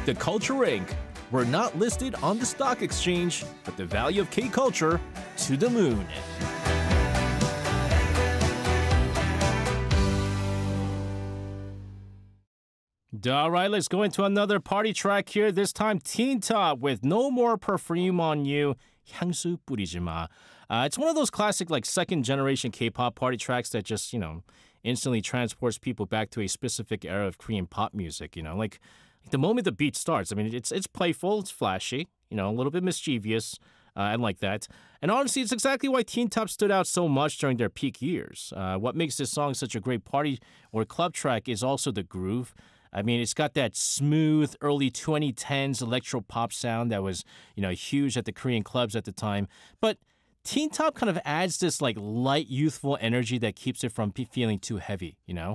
The Culture Inc. We're not listed on the stock exchange, but the value of K-culture to the moon. All right, let's go into another party track here. This time, Teen Top with No More Perfume on You, 향수 뿌리지 마. It's one of those classic, like, second-generation K-pop party tracks that just, instantly transports people back to a specific era of Korean pop music, like the moment the beat starts. I mean, it's playful, it's flashy, a little bit mischievous, and like that. And honestly, it's exactly why Teen Top stood out so much during their peak years. What makes this song such a great party or club track is also the groove. I mean, it's got that smooth early 2010s electro pop sound that was, huge at the Korean clubs at the time. But Teen Top kind of adds this like light, youthful energy that keeps it from feeling too heavy,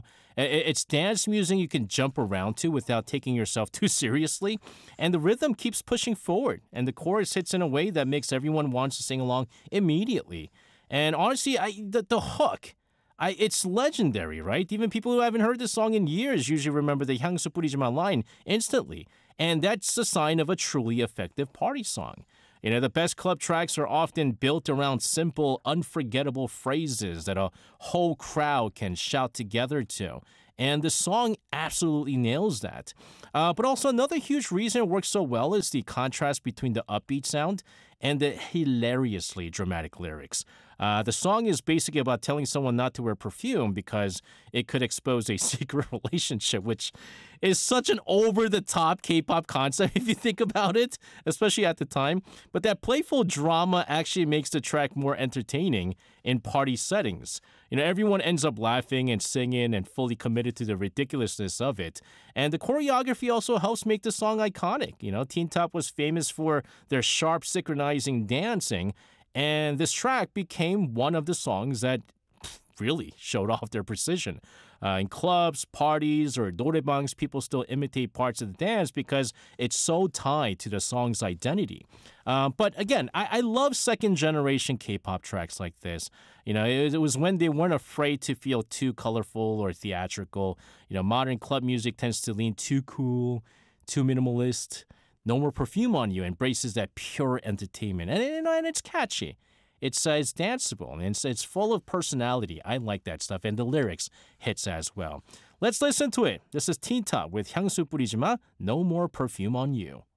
It's dance music you can jump around to without taking yourself too seriously. And the rhythm keeps pushing forward. And the chorus hits in a way that makes everyone want to sing along immediately. And honestly, the hook... it's legendary, right? Even people who haven't heard this song in years usually remember the 향수 뿌리지 마 line instantly. And that's a sign of a truly effective party song. The best club tracks are often built around simple, unforgettable phrases that a whole crowd can shout together to. And the song absolutely nails that. But also another huge reason it works so well is the contrast between the upbeat sound and the hilariously dramatic lyrics. The song is basically about telling someone not to wear perfume because it could expose a secret relationship, which is such an over-the-top K-pop concept if you think about it, especially at the time. But that playful drama actually makes the track more entertaining in party settings. Everyone ends up laughing and singing and fully committed to the ridiculousness of it. And the choreography also helps make the song iconic. Teen Top was famous for their sharp synchronizing dancing, and this track became one of the songs that really showed off their precision. In clubs, parties, or norebangs, people still imitate parts of the dance because it's so tied to the song's identity. But again, I love second-generation K-pop tracks like this. It was when they weren't afraid to feel too colorful or theatrical. Modern club music tends to lean too cool, too minimalist. No More Perfume on You embraces that pure entertainment, and it's catchy. It's danceable, and it's full of personality. I like that stuff, and the lyrics hits as well. Let's listen to it. This is Teen Top with 향수 뿌리지 마, No More Perfume on You.